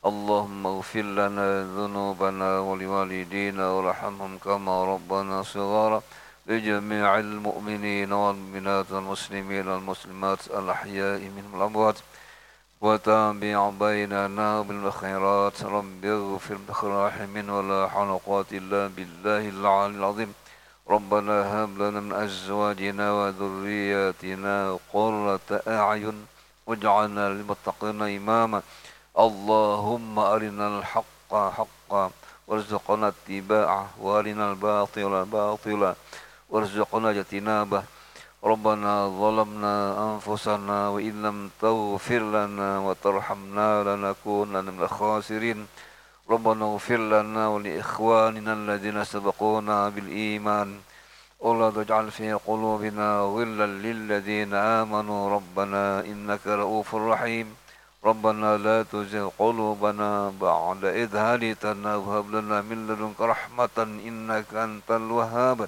اللهم اغفر لنا ذنوبنا ولوالدينا وارحمهم كما ربنا صغارا لجميع المؤمنين والمؤمنات والمسلمين والمسلمات الأحياء منهم الأموات وتابع بيننا بالخيرات رب اغفر بخراحم ولا حول ولا قوة إلا بالله العلي العظيم ربنا هب لنا من أزواجنا وذرياتنا قرة أعين واجعلنا للمتقين إماما اللهم أرنا الحق حقا وارزقنا اتباعه وأرنا الباطل باطلا وارزقنا اجتنابه ربنا ظلمنا أنفسنا وإن لم تغفر لنا وترحمنا لنكونن من الخاسرين ربنا اغفر لنا ولإخواننا الذين سبقونا بالإيمان ولا تجعل في قلوبنا غلا للذين آمنوا ربنا إنك رؤوف رحيم ربنا لا تزغ قلوبنا بعد إذ هديتنا وهب لنا من لدنك رحمة إنك أنت الوهاب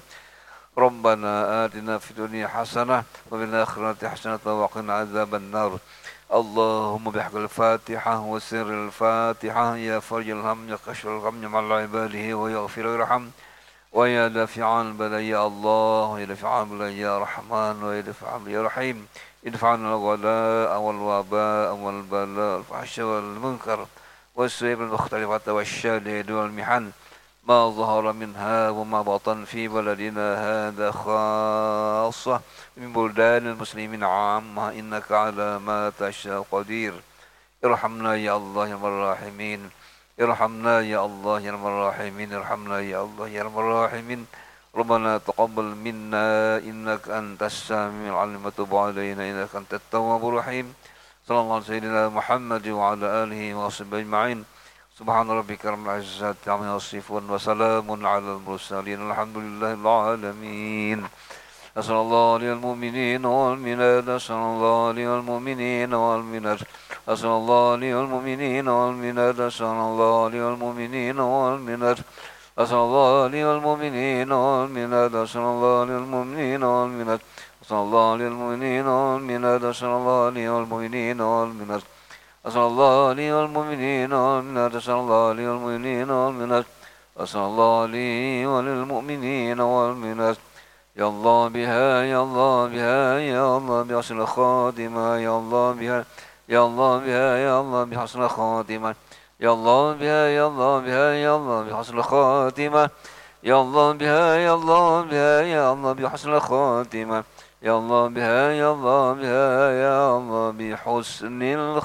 ربنا آتنا في الدنيا حسنة وفي الآخرة حسنة وقنا عذاب النار اللهم بحق الفاتحة وسر الفاتحة يا فرج الهم يا كشف الغم مع عباده ويغفر ويرحم ويا دافع البلاء يا الله ويا دافع البلاء يا رحمن ويا دافع البلاء يا رحيم ادفع عنا الغلاء والوباء والبلاء والفحش والمنكر والسيب المختلفة والشدائد والمحن ما ظهر منها وما بطن في بلدنا هذا خاصة من بلدان المسلمين عامة إنك على ما تشاء قدير ارحمنا يا الله يا رب الراحمين ارحمنا يا الله يا رب الراحمين ارحمنا يا الله يا رب الراحمين ربنا تقبل منا إنك أنت السميع العليم وتب علينا إنك أنت التواب الرحيم صلى الله على سيدنا محمد وعلى آله وصحبه أجمعين سبحان ربك رب العزة عما يصفون وسلام على المرسلين الحمد لله العالمين أسأل الله للمؤمنين والمؤمنات أسأل الله للمؤمنين والمؤمنات أسأل الله للمؤمنين والمؤمنات أسأل الله للمؤمنين والمؤمنات أسأل الله للمؤمنين والمؤمنات أسأل الله للمؤمنين والمؤمنات أسأل الله للمؤمنين والمؤمنات أسأل الله للمؤمنين والمؤمنات أسأل الله لي والمؤمنين والمؤمنات أسأل الله لي والمؤمنين والمؤمنات أسأل الله لي وللمؤمنين والمؤمنات يا الله بها يا الله بها يا الله بحسن الخاتمة يا الله بها يا الله بها يا الله بحسن الخاتمة يا الله بها يا الله بها يا الله بحسن الخاتمة يا الله بها يا الله بها يا الله بحسن الخاتمة يا الله بها يا الله بها يا الله بحسن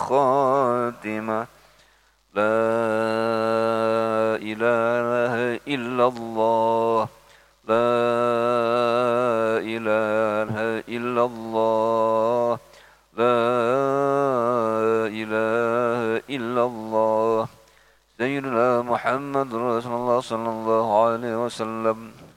الخاتمة لا إله إلا الله لا إله إلا الله لا إله إلا الله سيدنا محمد رسول الله صلى الله عليه وسلم